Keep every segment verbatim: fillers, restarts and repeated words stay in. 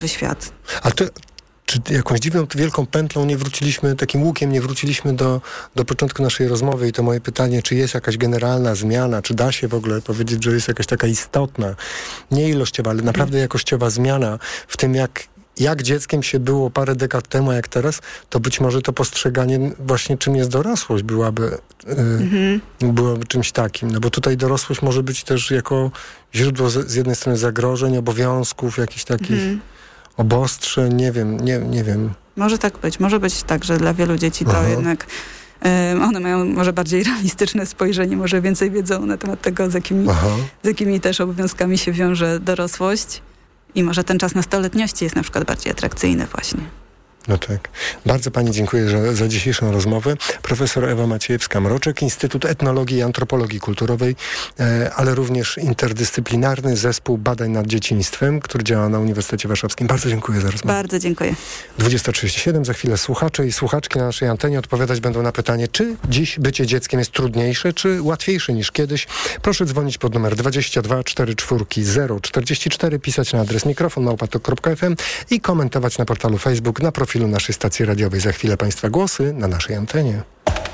świat. A to... Czy jakąś dziwną, wielką pętlą nie wróciliśmy, takim łukiem nie wróciliśmy do, do początku naszej rozmowy i to moje pytanie, czy jest jakaś generalna zmiana, czy da się w ogóle powiedzieć, że jest jakaś taka istotna, nie ilościowa, ale naprawdę jakościowa zmiana w tym, jak, jak dzieckiem się było parę dekad temu, a jak teraz, to być może to postrzeganie właśnie czym jest dorosłość byłaby, yy, mhm. byłaby czymś takim. No bo tutaj dorosłość może być też jako źródło z, z jednej strony zagrożeń, obowiązków, jakichś takich... Mhm. obostrzeń, nie wiem, nie, nie wiem. Może tak być, może być tak, że dla wielu dzieci to Aha. jednak um, one mają może bardziej realistyczne spojrzenie, może więcej wiedzą na temat tego, z jakimi, z jakimi też obowiązkami się wiąże dorosłość i może ten czas nastoletniości jest na przykład bardziej atrakcyjny właśnie. No tak. Bardzo pani dziękuję za, za dzisiejszą rozmowę. Profesor Ewa Maciejewska-Mroczek, Instytut Etnologii i Antropologii Kulturowej, e, ale również interdyscyplinarny zespół badań nad dzieciństwem, który działa na Uniwersytecie Warszawskim. Bardzo dziękuję za rozmowę. Bardzo dziękuję. dwudziesta trzydzieści siedem. Za chwilę słuchacze i słuchaczki na naszej antenie odpowiadać będą na pytanie, czy dziś bycie dzieckiem jest trudniejsze, czy łatwiejsze niż kiedyś. Proszę dzwonić pod numer dwadzieścia dwa czterdzieści cztery zero czterdzieści cztery, pisać na adres mikrofon małpa tok kropka f m i komentować na portalu Facebook, na profilu naszej stacji radiowej. Za chwilę państwa głosy na naszej antenie.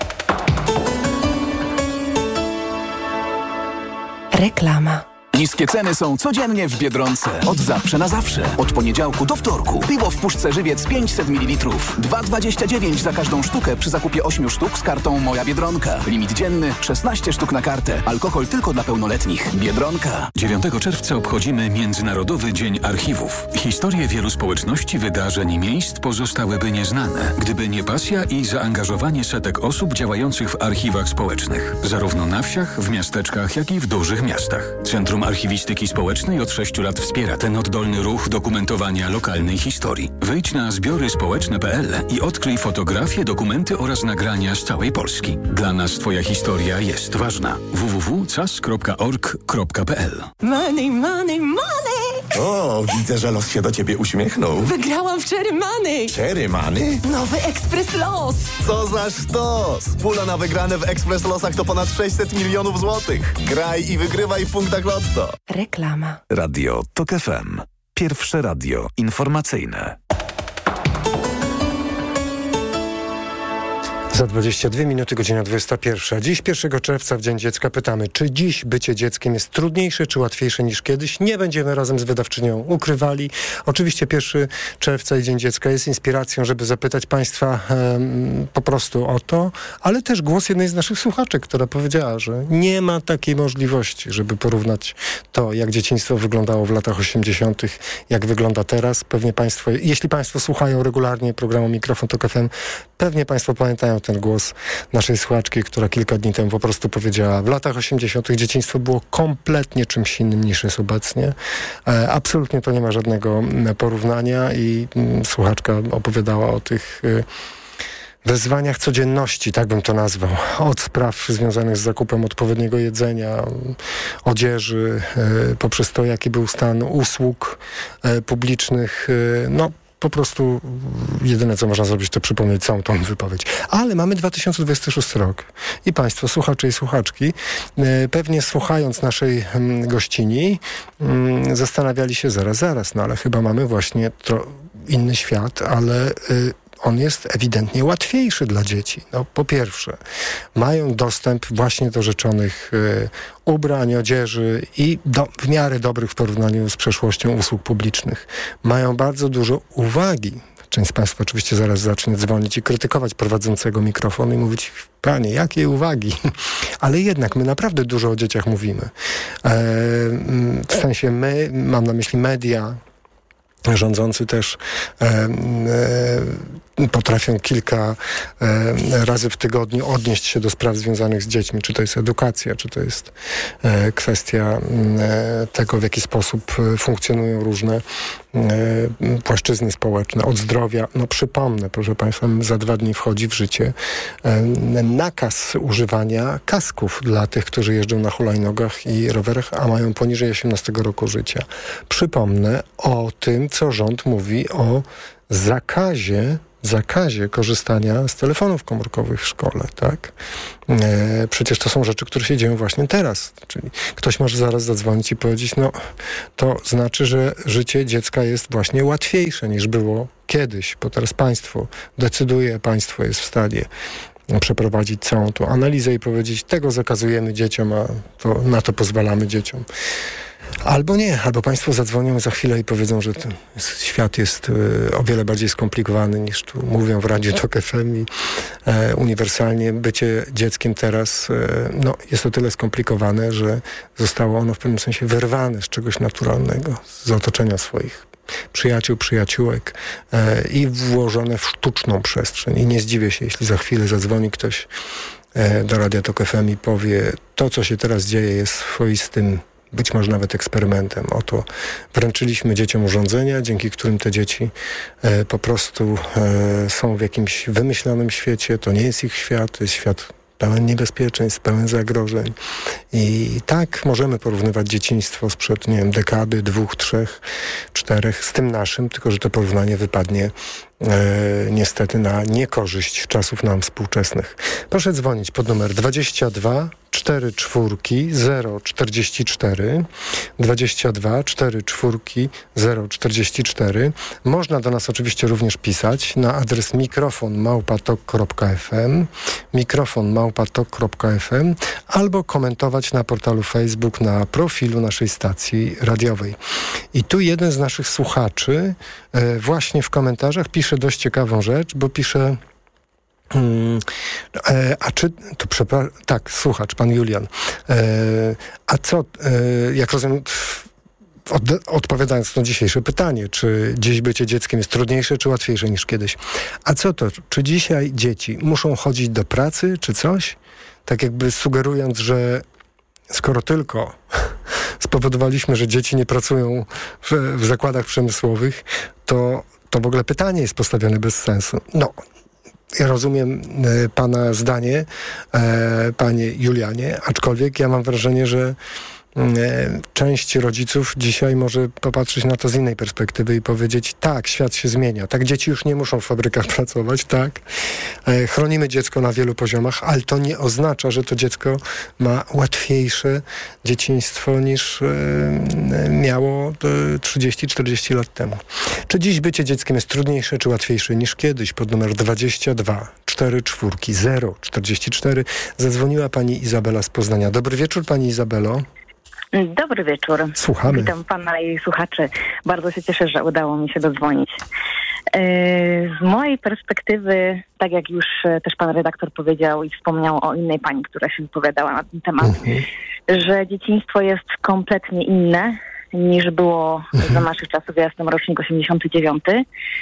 Reklama. Niskie ceny są codziennie w Biedronce. Od zawsze na zawsze. Od poniedziałku do wtorku. Piwo w puszce Żywiec pięćset mililitrów. dwa dwadzieścia dziewięć za każdą sztukę przy zakupie ośmiu sztuk z kartą Moja Biedronka. Limit dzienny szesnaście sztuk na kartę. Alkohol tylko dla pełnoletnich. Biedronka. dziewiątego czerwca obchodzimy Międzynarodowy Dzień Archiwów. Historie wielu społeczności, wydarzeń i miejsc pozostałyby nieznane, gdyby nie pasja i zaangażowanie setek osób działających w archiwach społecznych. Zarówno na wsiach, w miasteczkach, jak i w dużych miastach. Centrum Archiwistyki Społecznej od sześciu lat wspiera ten oddolny ruch dokumentowania lokalnej historii. Wejdź na zbiory społeczne kropka p l i odkryj fotografie, dokumenty oraz nagrania z całej Polski. Dla nas twoja historia jest ważna. w w w kropka c a s kropka org kropka p l. Money, money, money! O, widzę, że los się do ciebie uśmiechnął. Wygrałam w Cherry Money! Cherry Money? Nowy Ekspres Los! Co za sztos! Pula na wygrane w Ekspres Losach to ponad sześćset milionów złotych. Graj i wygrywaj w punktach Lotto. Reklama. Radio Tok F M. Pierwsze radio informacyjne. Za dwadzieścia dwie minuty, godzina dwudziesta pierwsza. Dziś, pierwszego czerwca, w Dzień Dziecka, pytamy, czy dziś bycie dzieckiem jest trudniejsze, czy łatwiejsze niż kiedyś? Nie będziemy razem z wydawczynią ukrywali. Oczywiście pierwszego czerwca i Dzień Dziecka jest inspiracją, żeby zapytać państwa um, po prostu o to, ale też głos jednej z naszych słuchaczek, która powiedziała, że nie ma takiej możliwości, żeby porównać to, jak dzieciństwo wyglądało w latach osiemdziesiątych, jak wygląda teraz. Pewnie państwo, jeśli państwo słuchają regularnie programu Mikrofon Tok F M, pewnie państwo pamiętają ten głos naszej słuchaczki, która kilka dni temu po prostu powiedziała, w latach osiemdziesiątych dzieciństwo było kompletnie czymś innym niż jest obecnie. E, absolutnie to nie ma żadnego porównania i m, słuchaczka opowiadała o tych y, wyzwaniach codzienności, tak bym to nazwał. Od spraw związanych z zakupem odpowiedniego jedzenia, odzieży, y, poprzez to, jaki był stan usług y, publicznych, y, no po prostu jedyne, co można zrobić, to przypomnieć całą tą wypowiedź. Ale mamy dwa tysiące dwudziesty szósty rok i państwo, słuchacze i słuchaczki, pewnie słuchając naszej gościni, zastanawiali się zaraz, zaraz, no ale chyba mamy właśnie to inny świat, ale on jest ewidentnie łatwiejszy dla dzieci. No, po pierwsze, mają dostęp właśnie do rzeczonych y, ubrań, odzieży i do, w miarę dobrych w porównaniu z przeszłością usług publicznych. Mają bardzo dużo uwagi. Część z państwa oczywiście zaraz zacznie dzwonić i krytykować prowadzącego mikrofon i mówić, panie, jakie uwagi? Ale jednak my naprawdę dużo o dzieciach mówimy. E, w sensie my, mam na myśli media, rządzący też e, e, potrafią kilka e, razy w tygodniu odnieść się do spraw związanych z dziećmi. Czy to jest edukacja, czy to jest e, kwestia e, tego, w jaki sposób funkcjonują różne e, płaszczyzny społeczne. Od zdrowia. No przypomnę, proszę państwa, za dwa dni wchodzi w życie e, nakaz używania kasków dla tych, którzy jeżdżą na hulajnogach i rowerach, a mają poniżej osiemnastego roku życia. Przypomnę o tym, co rząd mówi o zakazie zakazie korzystania z telefonów komórkowych w szkole, tak? E, przecież to są rzeczy, które się dzieją właśnie teraz. Czyli ktoś może zaraz zadzwonić i powiedzieć, no to znaczy, że życie dziecka jest właśnie łatwiejsze niż było kiedyś, bo teraz państwo decyduje, państwo jest w stanie przeprowadzić całą tą analizę i powiedzieć, tego zakazujemy dzieciom, a to, na to pozwalamy dzieciom. Albo nie, albo państwo zadzwonią za chwilę i powiedzą, że ten świat jest y, o wiele bardziej skomplikowany niż tu mówią w Radiu Tok F M i e, uniwersalnie bycie dzieckiem teraz e, no, jest o tyle skomplikowane, że zostało ono w pewnym sensie wyrwane z czegoś naturalnego, z otoczenia swoich przyjaciół, przyjaciółek e, i włożone w sztuczną przestrzeń. I nie zdziwię się, jeśli za chwilę zadzwoni ktoś e, do Radia Tok F M i powie, to co się teraz dzieje jest swoistym, być może nawet eksperymentem. Oto wręczyliśmy dzieciom urządzenia, dzięki którym te dzieci e, po prostu e, są w jakimś wymyślonym świecie. To nie jest ich świat, to jest świat pełen niebezpieczeństw, pełen zagrożeń. I tak możemy porównywać dzieciństwo sprzed, nie wiem, dekady, dwóch, trzech, czterech z tym naszym, tylko że to porównanie wypadnie e, niestety na niekorzyść czasów nam współczesnych. Proszę dzwonić pod numer dwadzieścia dwa cztery czwórki zero czterdzieści cztery dwadzieścia dwa cztery czwórki zero czterdzieści cztery. Można do nas oczywiście również pisać na adres mikrofon małpa tok kropka f m mikrofon małpa tok kropka f m albo komentować na portalu Facebook na profilu naszej stacji radiowej. I tu jeden z naszych słuchaczy e, właśnie w komentarzach pisze dość ciekawą rzecz, bo pisze Hmm, e, a czy, to przepraszam, tak, słuchacz, pan Julian, e, a co, e, jak rozumiem, od, odpowiadając na dzisiejsze pytanie, czy dziś bycie dzieckiem jest trudniejsze, czy łatwiejsze niż kiedyś, a co to, czy dzisiaj dzieci muszą chodzić do pracy, czy coś? Tak jakby sugerując, że skoro tylko spowodowaliśmy, że dzieci nie pracują w, w zakładach przemysłowych, to, to w ogóle pytanie jest postawione bez sensu. No, ja rozumiem e, pana zdanie, e, panie Julianie, aczkolwiek ja mam wrażenie, że e, część rodziców dzisiaj może popatrzeć na to z innej perspektywy i powiedzieć, tak, świat się zmienia, tak, dzieci już nie muszą w fabrykach pracować, tak, e, chronimy dziecko na wielu poziomach, ale to nie oznacza, że to dziecko ma łatwiejsze dzieciństwo niż e, miało e, trzydzieści czterdzieści lat temu. Czy dziś bycie dzieckiem jest trudniejsze, czy łatwiejsze niż kiedyś? Pod numer dwadzieścia dwa cztery czwórki zero czterdzieści cztery zadzwoniła pani Izabela z Poznania. Dobry wieczór, pani Izabelo. Dobry wieczór. Słuchamy. Witam pana i słuchaczy. Bardzo się cieszę, że udało mi się dodzwonić. Z mojej perspektywy, tak jak już też pan redaktor powiedział i wspomniał o innej pani, która się wypowiadała na ten temat, mhm. że dzieciństwo jest kompletnie inne niż było mhm. za naszych czasów. Ja jestem rocznik osiemdziesiąty dziewiąty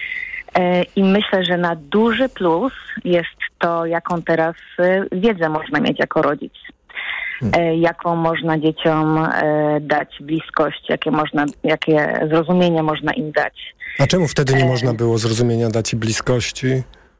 i myślę, że na duży plus jest to, jaką teraz wiedzę można mieć jako rodzic. Hmm. Jaką można dzieciom dać bliskość, jakie można, jakie zrozumienie można im dać. A czemu wtedy nie można było zrozumienia dać i bliskości?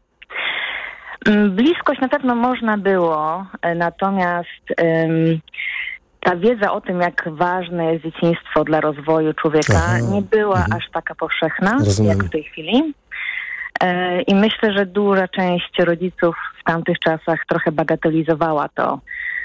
Bliskość na pewno można było, natomiast um, ta wiedza o tym, jak ważne jest dzieciństwo dla rozwoju człowieka, Aha. nie była mhm. aż taka powszechna, Rozumiem. jak w tej chwili. E, I myślę, że duża część rodziców w tamtych czasach trochę bagatelizowała to,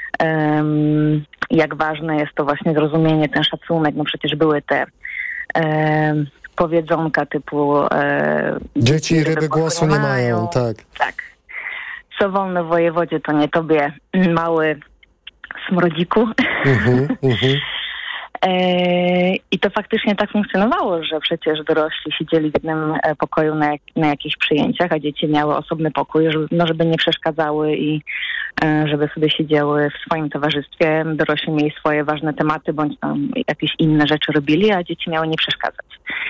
um, jak ważne jest to właśnie zrozumienie, ten szacunek. No przecież były te um, powiedzonka typu e, dzieci ryby, ryby głosu nie mają, mają. Tak. tak. Co wolno wojewodzie, to nie tobie, mały smrodziku. Mm-hmm, mm-hmm. e, I to faktycznie tak funkcjonowało, że przecież dorośli siedzieli w jednym pokoju na, jak, na jakichś przyjęciach, a dzieci miały osobny pokój, żeby, no, żeby nie przeszkadzały i e, żeby sobie siedziały w swoim towarzystwie. Dorośli mieli swoje ważne tematy, bądź tam jakieś inne rzeczy robili, a dzieci miały nie przeszkadzać.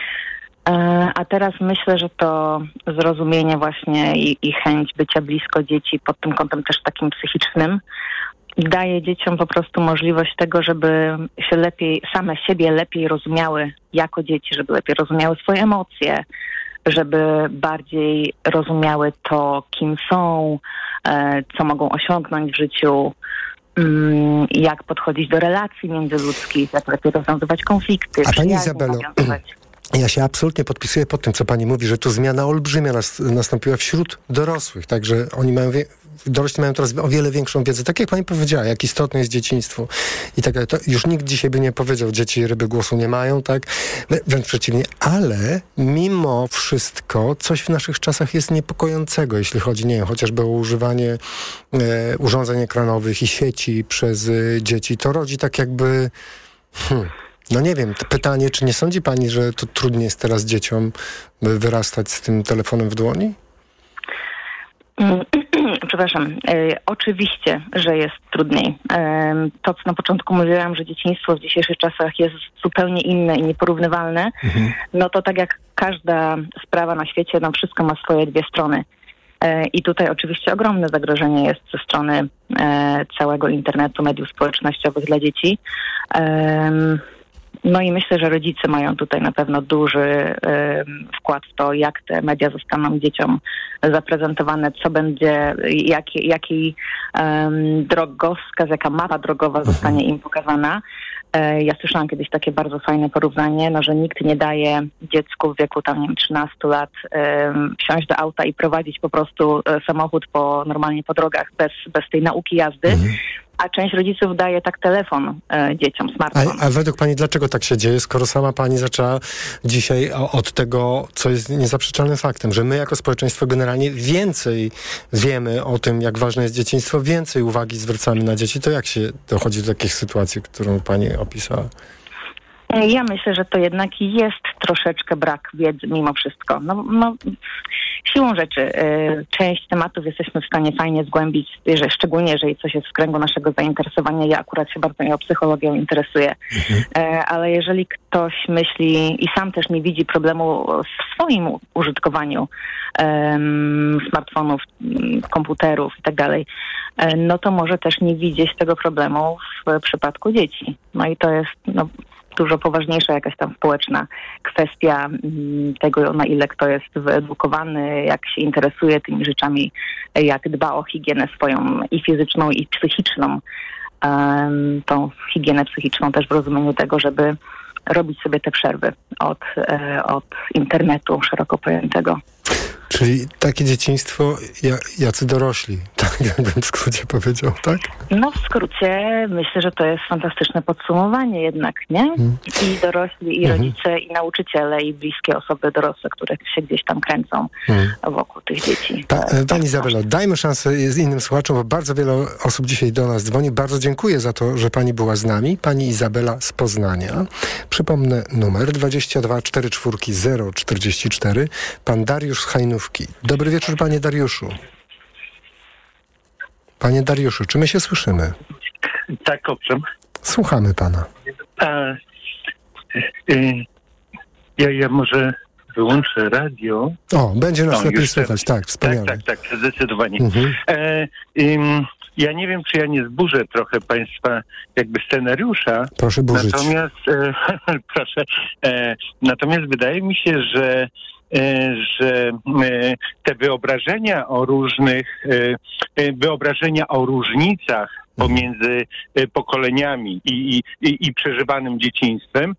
E, a teraz myślę, że to zrozumienie właśnie i, i chęć bycia blisko dzieci pod tym kątem też takim psychicznym daje dzieciom po prostu możliwość tego, żeby się lepiej, same siebie lepiej rozumiały jako dzieci, żeby lepiej rozumiały swoje emocje, żeby bardziej rozumiały to, kim są, e, co mogą osiągnąć w życiu, mm, jak podchodzić do relacji międzyludzkich, jak lepiej rozwiązywać konflikty. A pani Izabelo, Ja się absolutnie podpisuję pod tym, co pani mówi, że tu zmiana olbrzymia nas, nastąpiła wśród dorosłych, także oni mają, wie, dorośli mają teraz o wiele większą wiedzę. Tak jak pani powiedziała, jak istotne jest dzieciństwo i tak dalej. To już nikt dzisiaj by nie powiedział, dzieci ryby głosu nie mają, tak? Wręcz przeciwnie, ale mimo wszystko coś w naszych czasach jest niepokojącego, jeśli chodzi, nie wiem, chociażby o używanie e, urządzeń ekranowych i sieci przez e, dzieci. To rodzi tak jakby... Hmm, No nie wiem, pytanie, czy nie sądzi pani, że to trudniej jest teraz dzieciom wyrastać z tym telefonem w dłoni? Przepraszam. E, oczywiście, że jest trudniej. E, to, co na początku mówiłam, że dzieciństwo w dzisiejszych czasach jest zupełnie inne i nieporównywalne, mhm. no to tak jak każda sprawa na świecie, no wszystko ma swoje dwie strony. E, I tutaj oczywiście ogromne zagrożenie jest ze strony e, całego internetu, mediów społecznościowych dla dzieci. E, No i myślę, że rodzice mają tutaj na pewno duży y, wkład w to, jak te media zostaną dzieciom zaprezentowane, co będzie, jaki, jaki um, drogowskaz, jaka mapa drogowa zostanie im pokazana. E, ja słyszałam kiedyś takie bardzo fajne porównanie, no, że nikt nie daje dziecku w wieku tam, nie wiem, trzynastu lat um, wsiąść do auta i prowadzić po prostu e, samochód po normalnie po drogach bez, bez tej nauki jazdy. Mhm. A część rodziców daje tak telefon e, dzieciom, smartfon. A, a według pani dlaczego tak się dzieje, skoro sama pani zaczęła dzisiaj od tego, co jest niezaprzeczalnym faktem, że my jako społeczeństwo generalnie więcej wiemy o tym, jak ważne jest dzieciństwo, więcej uwagi zwracamy na dzieci, to jak się dochodzi do takich sytuacji, którą pani opisała? Ja myślę, że to jednak jest troszeczkę brak wiedzy mimo wszystko. No, no, siłą rzeczy y, część tematów jesteśmy w stanie fajnie zgłębić, że szczególnie jeżeli coś jest w kręgu naszego zainteresowania. Ja akurat się bardzo psychologią interesuję. Mhm. Y, ale jeżeli ktoś myśli i sam też nie widzi problemu w swoim użytkowaniu y, smartfonów, y, komputerów i tak dalej, y, no to może też nie widzieć tego problemu w przypadku dzieci. No i to jest... No, dużo poważniejsza jakaś tam społeczna kwestia m, tego, na ile kto jest wyedukowany, jak się interesuje tymi rzeczami, jak dba o higienę swoją i fizyczną, i psychiczną. Um, tą higienę psychiczną też w rozumieniu tego, żeby robić sobie te przerwy od, e, od internetu szeroko pojętego. Czyli takie dzieciństwo, jacy dorośli, tak jakbym w skrócie powiedział, tak? No w skrócie myślę, że to jest fantastyczne podsumowanie jednak, nie? Hmm. I dorośli, i rodzice, hmm. i nauczyciele, i bliskie osoby dorosłe, które się gdzieś tam kręcą hmm. wokół tych dzieci. Pa, Pani Izabelo, dajmy szansę z innym słuchaczom, bo bardzo wiele osób dzisiaj do nas dzwoni. Bardzo dziękuję za to, że Pani była z nami. Pani Izabela z Poznania. Przypomnę numer dwadzieścia dwa czterdzieści cztery zero czterdzieści cztery. Pan Dariusz z Hajnówki. Dobry wieczór, panie Dariuszu. Panie Dariuszu, czy my się słyszymy? Tak, owszem. Słuchamy pana. A, y, ja, ja może wyłączę radio. O, będzie nas no, lepiej słychać, tak, wspaniale. Tak, tak, tak, zdecydowanie. Mhm. E, ym, ja nie wiem, czy ja nie zburzę trochę państwa jakby scenariusza. Proszę burzyć. Natomiast, e, proszę, e, natomiast wydaje mi się, że że te wyobrażenia o różnych, wyobrażenia o różnicach pomiędzy pokoleniami i, i, i przeżywanym dzieciństwem,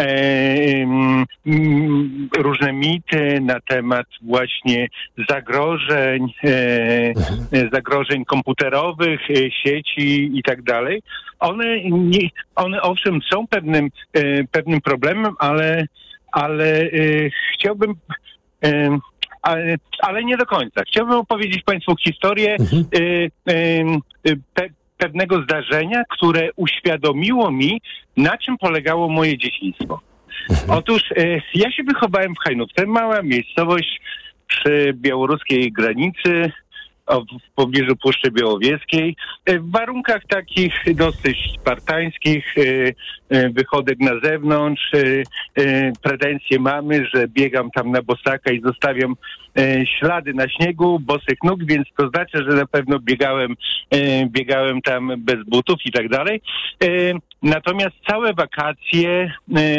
różne mity na temat właśnie zagrożeń, zagrożeń komputerowych, sieci i tak dalej, one, nie, one owszem są pewnym, pewnym problemem, ale ale y, chciałbym, y, ale, ale nie do końca. Chciałbym opowiedzieć państwu historię mhm. y, y, pe, pewnego zdarzenia, które uświadomiło mi, na czym polegało moje dzieciństwo. Mhm. Otóż y, ja się wychowałem w Hajnówce, mała miejscowość przy białoruskiej granicy, w pobliżu Puszczy Białowieskiej, w warunkach takich dosyć spartańskich, wychodek na zewnątrz, pretensje mamy, że biegam tam na bosaka i zostawiam ślady na śniegu, bosych nóg, więc to znaczy, że na pewno biegałem, biegałem tam bez butów i tak dalej. Natomiast całe wakacje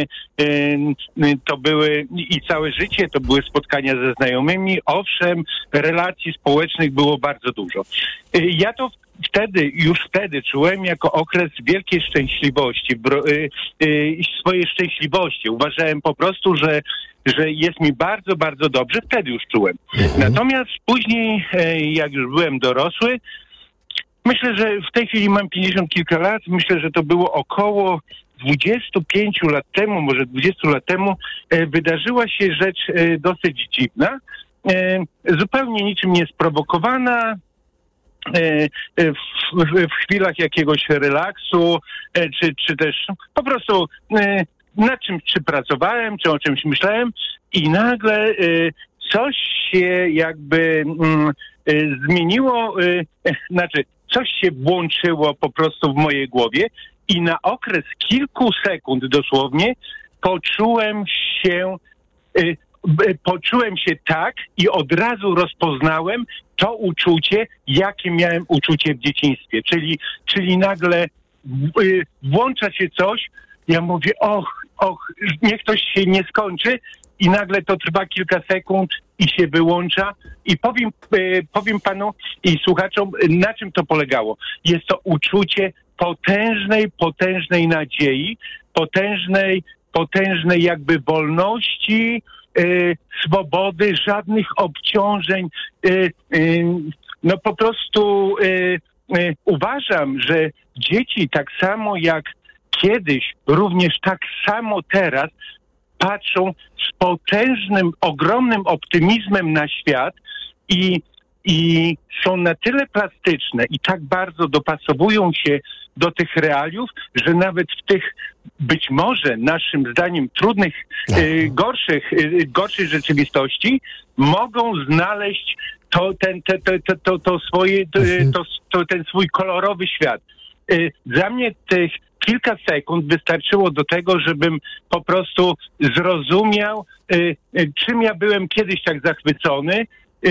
to były i całe życie to były spotkania ze znajomymi. Owszem, relacji społecznych było bardzo dużo. Ja to wtedy, już wtedy czułem jako okres wielkiej szczęśliwości, bro, y, y, swojej szczęśliwości. Uważałem po prostu, że, że jest mi bardzo, bardzo dobrze. Wtedy już czułem. Mhm. Natomiast później, y, jak już byłem dorosły, myślę, że w tej chwili mam pięćdziesiąt kilka lat, myślę, że to było około dwudziestu pięciu lat temu, może dwudziestu lat temu, y, wydarzyła się rzecz y, dosyć dziwna. Zupełnie niczym nie sprowokowana, w, w, w chwilach jakiegoś relaksu, czy, czy też po prostu nad czymś czy pracowałem, czy o czymś myślałem i nagle coś się jakby zmieniło, znaczy coś się włączyło po prostu w mojej głowie i na okres kilku sekund dosłownie poczułem się Poczułem się tak i od razu rozpoznałem to uczucie, jakie miałem uczucie w dzieciństwie. Czyli, czyli nagle y, włącza się coś, ja mówię, och, och, niech coś się nie skończy i nagle to trwa kilka sekund i się wyłącza. I powiem, y, powiem panu i słuchaczom, na czym to polegało. Jest to uczucie potężnej, potężnej nadziei, potężnej, potężnej jakby wolności, Y, swobody, żadnych obciążeń. Y, y, no po prostu y, y, uważam, że dzieci tak samo jak kiedyś, również tak samo teraz patrzą z potężnym, ogromnym optymizmem na świat i, i są na tyle plastyczne i tak bardzo dopasowują się do tych realiów, że nawet w tych być może naszym zdaniem trudnych, y, gorszych, y, gorszej rzeczywistości mogą znaleźć to, ten, te, te, te, to, to swoje, to, to, to, ten swój kolorowy świat. Y, dla mnie tych kilka sekund wystarczyło do tego, żebym po prostu zrozumiał, y, y, czym ja byłem kiedyś tak zachwycony.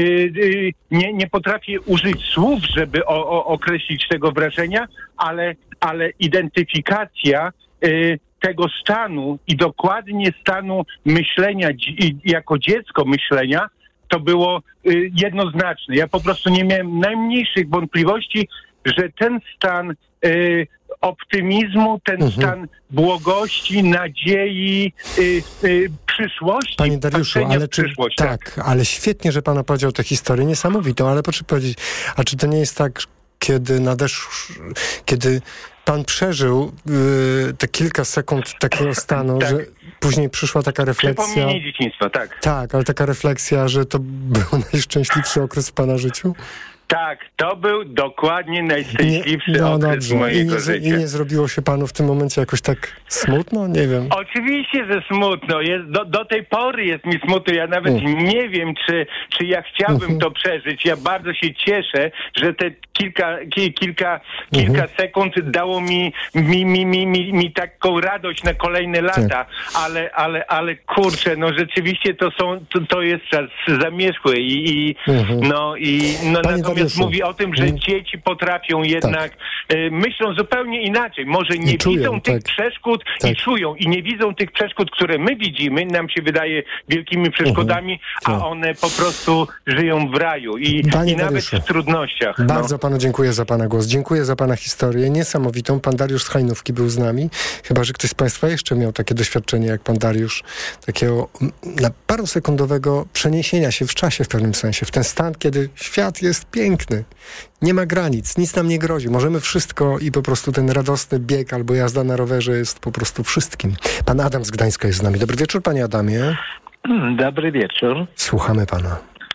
Nie, nie potrafię użyć słów, żeby o, o, określić tego wrażenia, ale, ale identyfikacja y, tego stanu i dokładnie stanu myślenia dzi- jako dziecko myślenia to było y, jednoznaczne. Ja po prostu nie miałem najmniejszych wątpliwości, że ten stan y, optymizmu, ten mhm. stan błogości, nadziei, y, y, przyszłości. Panie Dariuszu, ale czy, tak, ale świetnie, że pan opowiedział tę historię niesamowitą, ale proszę powiedzieć, a czy to nie jest tak, kiedy nadeszł, kiedy pan przeżył y, te kilka sekund takiego stanu, tak. że później przyszła taka refleksja... Przypomnienie dzieciństwa, tak. Tak, ale taka refleksja, że to był najszczęśliwszy okres w pana życiu? Tak, to był dokładnie najszczęśliwszy nie, no okres dobrze. mojego I nie, życia. I nie zrobiło się panu w tym momencie jakoś tak smutno? Nie wiem. Oczywiście, że smutno. Jest, do, do tej pory jest mi smutno. Ja nawet mm. nie wiem, czy, czy ja chciałbym mm-hmm. to przeżyć. Ja bardzo się cieszę, że te kilka, ki, kilka, mm-hmm. kilka sekund dało mi, mi, mi, mi, mi, mi taką radość na kolejne lata. Tak. Ale, ale, ale kurczę, no rzeczywiście to są, to, to jest czas zamierzchły i, i mm-hmm. no i no natomiast mówi o tym, że hmm. dzieci potrafią jednak, tak. y, myślą zupełnie inaczej. Może nie czują, widzą tych tak. przeszkód tak. i czują i nie widzą tych przeszkód, które my widzimy, nam się wydaje wielkimi przeszkodami, uh-huh. a one po prostu żyją w raju i, i nawet w trudnościach. Bardzo no. panu dziękuję za pana głos. Dziękuję za pana historię niesamowitą. Pan Dariusz z Hajnówki był z nami. Chyba że ktoś z państwa jeszcze miał takie doświadczenie jak pan Dariusz, takiego na parusekundowego przeniesienia się w czasie w pewnym sensie, w ten stan, kiedy świat jest piękny. Nie ma granic, nic nam nie grozi. Możemy wszystko i po prostu ten radosny bieg albo jazda na rowerze jest po prostu wszystkim. Pan Adam z Gdańska jest z nami. Dobry wieczór, panie Adamie. Dobry wieczór. Słuchamy pana.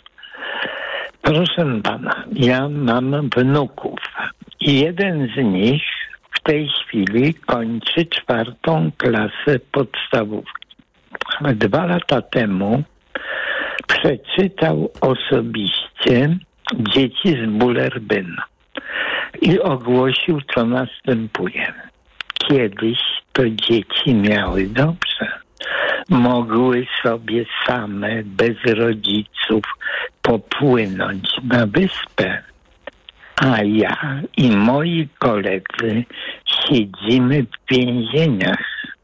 Proszę pana, ja mam wnuków i jeden z nich w tej chwili kończy czwartą klasę podstawówki. Dwa lata temu przeczytał osobiście Dzieci z Bullerbyn i ogłosił, co następuje. Kiedyś to dzieci miały dobrze. Mogły sobie same, bez rodziców, popłynąć na wyspę. A ja i moi koledzy siedzimy w więzieniach.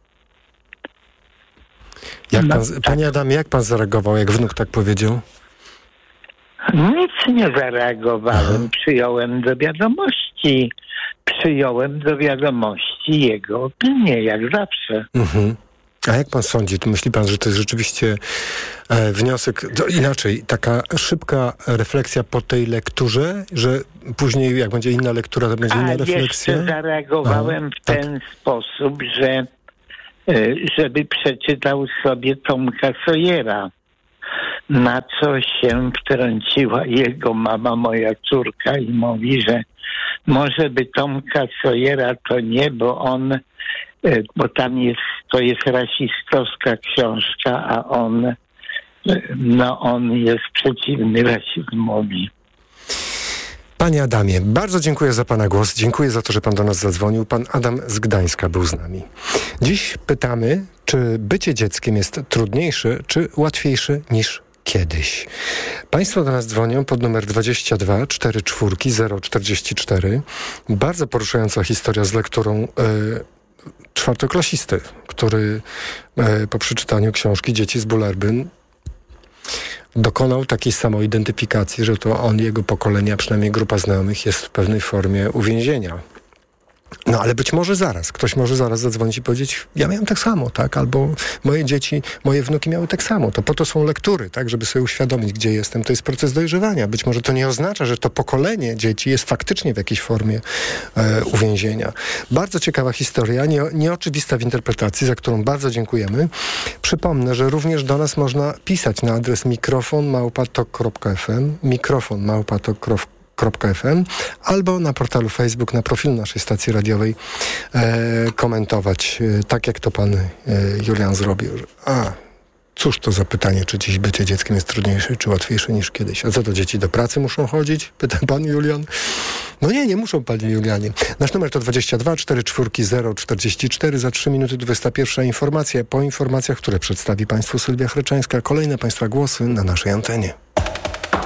Jak pan, no, panie Adamie, jak pan zareagował, jak wnuk tak powiedział? Nic nie zareagowałem, przyjąłem do wiadomości. i przyjąłem do wiadomości jego opinię, jak zawsze. Mhm. A jak pan sądzi, to myśli pan, że to jest rzeczywiście e, wniosek, to inaczej, taka szybka refleksja po tej lekturze, że później jak będzie inna lektura, to będzie A inna refleksja? jeszcze zareagowałem A, w ten tak. sposób, że e, żeby przeczytał sobie Tomka Sawyera, na co się wtrąciła jego mama, moja córka, i mówi, że może by Tomka Sawyera to nie, bo on bo tam jest, to jest rasistowska książka, a on, no on jest przeciwny rasizmowi. Panie Adamie, bardzo dziękuję za pana głos, dziękuję za to, że pan do nas zadzwonił. Pan Adam z Gdańska był z nami. Dziś pytamy, czy bycie dzieckiem jest trudniejsze, czy łatwiejsze niż kiedyś. Państwo do nas dzwonią pod numer dwadzieścia dwa czterdzieści cztery zero czterdzieści cztery. Bardzo poruszająca historia z lekturą yy, czwartoklasisty, który e, po przeczytaniu książki Dzieci z Bullerbyn dokonał takiej samoidentyfikacji, że to on, jego pokolenie, a przynajmniej grupa znajomych jest w pewnej formie uwięzienia. No ale być może zaraz, ktoś może zaraz zadzwonić i powiedzieć, ja miałem tak samo, tak? Albo moje dzieci, moje wnuki miały tak samo. To po to są lektury, tak? Żeby sobie uświadomić, gdzie jestem. To jest proces dojrzewania. Być może to nie oznacza, że to pokolenie dzieci jest faktycznie w jakiejś formie e, uwięzienia. Bardzo ciekawa historia, nie, nieoczywista w interpretacji, za którą bardzo dziękujemy. Przypomnę, że również do nas można pisać na adres mikrofon małpa tok kropka f m, mikrofon małpa tok kropka f m, albo na portalu Facebook, na profilu naszej stacji radiowej e, komentować, e, tak jak to pan e, Julian zrobił. A, cóż to za pytanie, czy dziś bycie dzieckiem jest trudniejsze, czy łatwiejsze niż kiedyś? A co to, dzieci do pracy muszą chodzić? Pyta pan Julian. No nie, nie muszą, panie Julianie. Nasz numer to dwadzieścia dwa czterdzieści cztery zero czterdzieści cztery. Za trzy minuty dwudziesta pierwsza informacja. Po informacjach, które przedstawi państwu Sylwia Chryczańska, kolejne państwa głosy na naszej antenie.